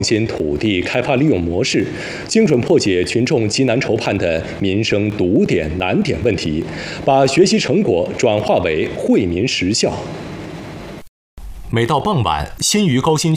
新土地开发利用模式，精准破解群众急难愁盼的民生堵点难点问题，把学习成果转化为惠民实效。每到傍晚，新余高新区